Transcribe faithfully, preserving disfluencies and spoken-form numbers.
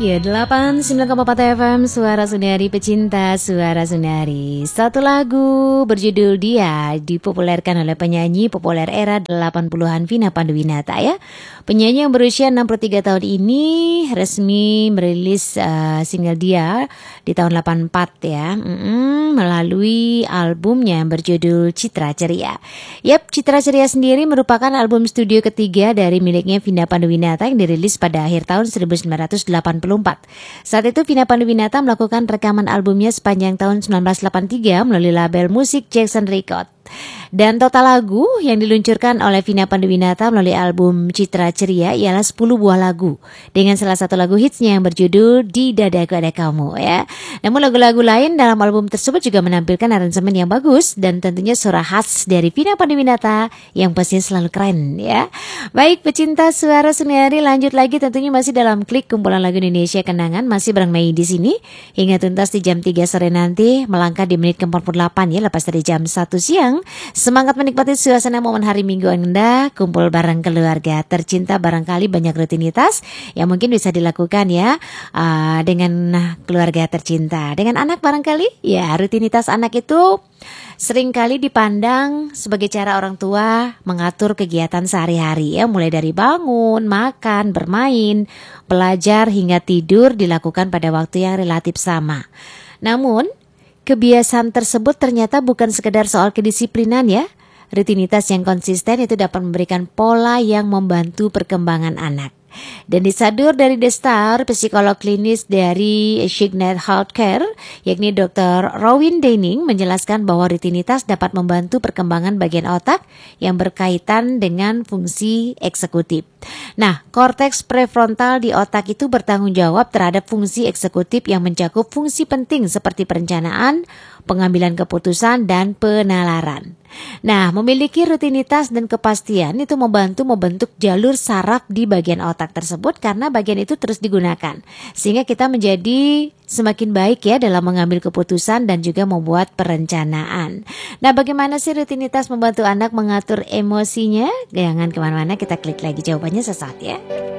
Ya, delapan puluh sembilan koma empat F M Suara Sundari, pecinta Suara Sundari. Satu lagu berjudul Dia dipopulerkan oleh penyanyi populer era delapan puluhan Vina Panduwinata ya. Penyanyi yang berusia enam puluh tiga tahun ini resmi merilis uh, single Dia di tahun delapan puluh empat ya. Mm-mm, melalui albumnya yang berjudul Citra Ceria. Yap, Citra Ceria sendiri merupakan album studio ketiga dari miliknya Vina Panduwinata yang dirilis pada akhir tahun seribu sembilan ratus delapan puluh empat. Saat itu Vina Panduwinata melakukan rekaman albumnya sepanjang tahun seribu sembilan ratus delapan puluh tiga melalui label musik Jackson Record. Dan total lagu yang diluncurkan oleh Vina Panduwinata melalui album Citra Ceria ialah sepuluh buah lagu, dengan salah satu lagu hitsnya yang berjudul Di Dadaku Ada Kamu ya. Namun lagu-lagu lain dalam album tersebut juga menampilkan aransemen yang bagus dan tentunya suara khas dari Vina Panduwinata yang pastinya selalu keren ya. Baik pecinta Suara Sundari, lanjut lagi tentunya masih dalam klik kumpulan lagu Indonesia Kenangan, masih bareng Mei di sini hingga tuntas di jam tiga sore nanti, melangkah di menit ke empat puluh delapan ya, lepas dari jam satu siang. Semangat menikmati suasana momen hari Minggu Anda, kumpul bareng keluarga tercinta. Barangkali banyak rutinitas yang mungkin bisa dilakukan ya uh, dengan keluarga tercinta. Dengan anak barangkali, ya rutinitas anak itu seringkali dipandang sebagai cara orang tua mengatur kegiatan sehari-hari ya, mulai dari bangun, makan, bermain, belajar hingga tidur dilakukan pada waktu yang relatif sama. Namun kebiasaan tersebut ternyata bukan sekedar soal kedisiplinan ya. Rutinitas yang konsisten itu dapat memberikan pola yang membantu perkembangan anak. Dan disadur dari The Star, psikolog klinis dari Signet Healthcare, yakni dokter Rowin Denning, menjelaskan bahwa rutinitas dapat membantu perkembangan bagian otak yang berkaitan dengan fungsi eksekutif. Nah, korteks prefrontal di otak itu bertanggung jawab terhadap fungsi eksekutif yang mencakup fungsi penting seperti perencanaan, pengambilan keputusan, dan penalaran. Nah, memiliki rutinitas dan kepastian itu membantu membentuk jalur saraf di bagian otak tersebut karena bagian itu terus digunakan. Sehingga kita menjadi semakin baik ya dalam mengambil keputusan dan juga membuat perencanaan. Nah, bagaimana sih rutinitas membantu anak mengatur emosinya? Jangan kemana-mana, kita klik lagi jawabannya sesaat ya.